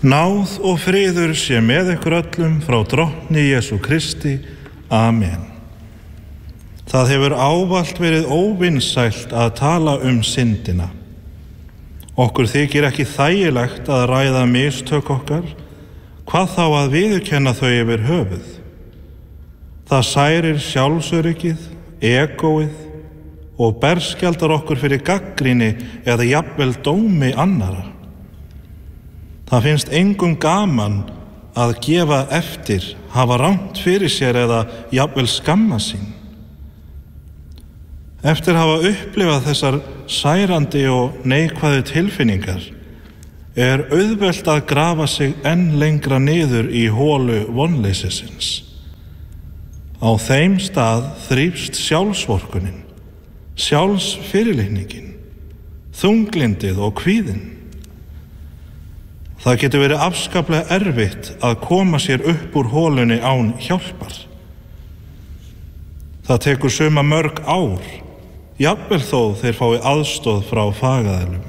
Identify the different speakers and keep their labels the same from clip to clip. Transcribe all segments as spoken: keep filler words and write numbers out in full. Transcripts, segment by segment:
Speaker 1: Náð og friður sé með ykkur öllum frá drottni Jesú Kristi. Amen. Það hefur ávallt verið óvinsælt að tala um syndina. Okkur þykir ekki þægilegt að ræða mistök okkar, hvað þá að viðurkenna þau yfir höfuð. Það særir sjálfsöryggið, egóið og berskjaldar okkur fyrir gagnrýni eða jafnvel dómi annarra. Það finnst engum gaman að gefa eftir, hafa rangt fyrir sér eða jafnvel skamma sín. Eftir hafa upplifað þessar særandi og neikvæðu tilfinningar er auðvelt að grafa sig enn lengra niður í holu vonleysisins. Á þeim stað þrífst sjálfsvorkunnin, sjálfsfyrirlitningin, þunglindið og kvíðin. Það getur verið afskaplega erfitt að koma sér upp úr holunni án hjálpar. Það tekur suma mörg ár, jafnvel þó þeir fái aðstoð frá fagaðilum.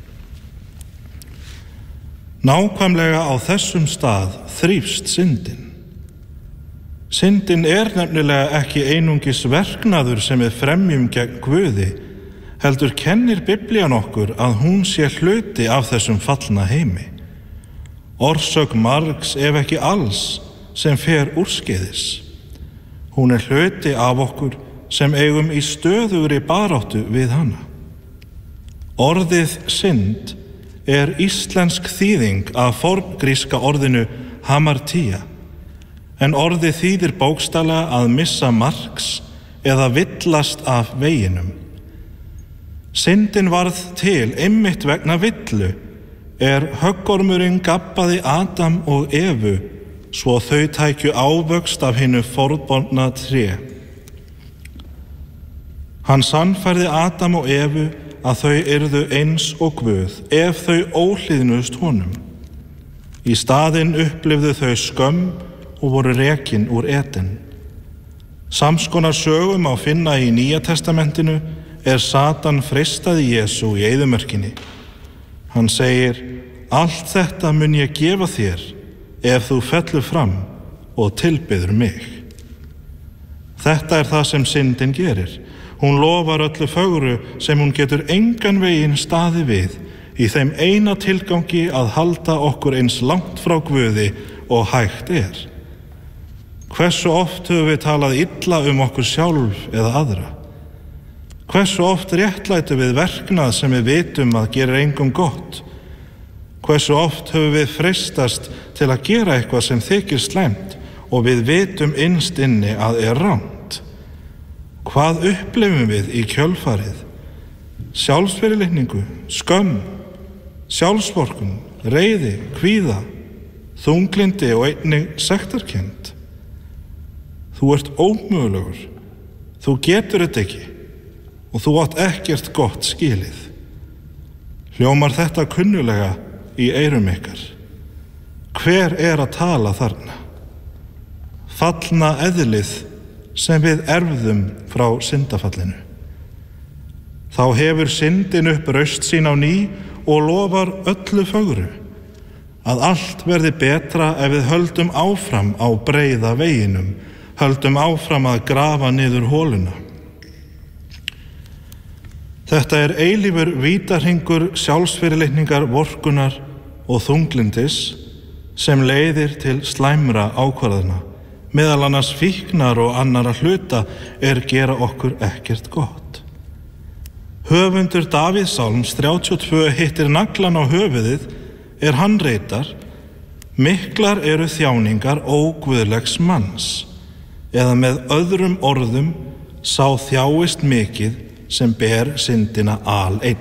Speaker 1: Nákvæmlega á þessum stað þrífst syndin. Syndin er nefnilega ekki einungis verknaður sem við fremjum gegn Guði, heldur kennir Biblían okkur að hún sé hluti af þessum fallna heimi. Orsök margs ef ekki alls sem fer úrskeiðis. Hún er hluti af okkur sem eigum í stöðugri baráttu við hana. Orðið synd er íslensk þýðing af forngríska orðinu hamartía, en orðið þýðir bókstaflega að missa marks eða villast af veginum. Syndin varð til einmitt vegna villu, er höggormurinn gabbaði Adam og Evu, svo þau tækju ávöxt af hinu forboðna tré. Hann sannfærði Adam og Evu að þau yrðu eins og Guð, ef þau óhlýðnuðust honum. Í staðinn upplifðu þau skömm og voru rekin úr Eden. Samskonar sögum á finna í Nýja testamentinu er Satan freistaði Jesú í eyðimörkinni. Hann segir, allt þetta mun ég gefa þér ef þú fellur fram og tilbiður mig. Þetta er það sem syndin gerir. Hún lofar öllu fögru sem hún getur engan veginn staði við í þeim eina tilgangi að halda okkur eins langt frá Guði og hægt er. Hversu oft höfum við talað illa um okkur sjálf eða aðra? Hversu oft réttlætum við verknað sem við vitum að gera engum gott? Hversu oft höfum við freistast til að gera eitthvað sem þykir slæmt og við vitum innst inni að er rangt? Hvað upplifum við í kjölfarið? Sjálfsfyrirlitningu, skömm, sjálfsvorkunn, reiði, kvíða, þunglindi og einnig sektarkennd. Þú ert ómögulegur, þú getur þetta ekki og þú átt ekkert gott skilið. Hljómar þetta kunnulega í eyrum ykkar? Hver er að tala þarna? Fallna eðlið sem við erfðum frá syndafallinu. Þá hefur syndin upp raust sín á ný og lofar öllu fögru, að allt verði betra ef við höldum áfram á breiða veginum, höldum áfram að grafa niður holuna. Þetta er eilífur vítarhingur sjálfsfyrirlitningar, vorkunnar og þunglindis sem leiðir til slæmra ákvarðana, meðal annars fíknar og annara hluta er gera okkur ekkert gott. Höfundur Davíðsálms þrjátíu og tvö hittir naglan á höfuðið er hann reytar, miklar eru þjáningar óguðlegs manns, eða með öðrum orðum, sá þjáist mikið sem ber syndina aleinn.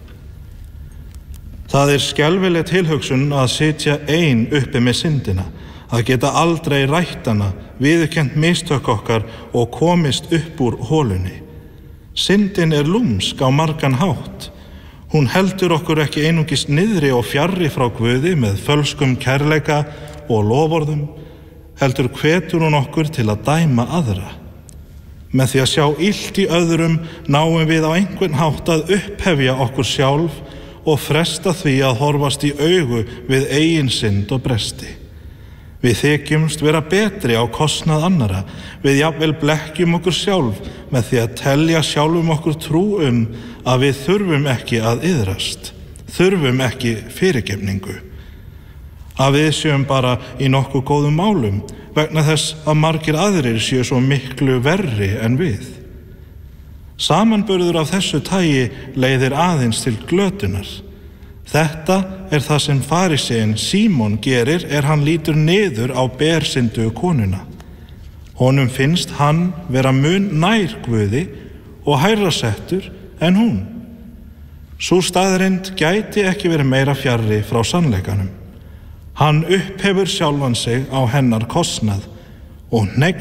Speaker 1: Það er skelfileg tilhugsun að sitja ein uppi með syndina, að geta aldrei rætt hana, viðurkennt mistök okkar og komist upp úr holunni. Syndin er lúmsk á margan hátt. Hún heldur okkur ekki einungis niðri og fjarri frá Guði með fölskum kærleika og loforðum, heldur hvetur hún okkur til að dæma aðra. Með því að sjá illt í öðrum náum við á einhvern hátt að upphefja okkur sjálf og fresta því að horfast í augu við eigin synd og bresti. Við þykjumst vera betri á kostnað annara, við jafnvel blekkjum okkur sjálf með því að telja sjálfum okkur trú um að við þurfum ekki að iðrast, þurfum ekki fyrirgefningu. Að við séum bara í nokkuð góðum málum vegna þess að margir aðrir séu svo miklu verri en við. Samanburður af þessu tagi leiðir aðeins til glötunar. Þetta er það sem faríseinn Símon gerir er hann lítur niður á bersyndu konuna. Honum finnst hann vera mun nær Guði og hærra settur en hún. Sú staðreynd gæti ekki verið meira fjarri frá sannleikanum. Hann upphefur sjálfan sig á hennar kostnað og hneigst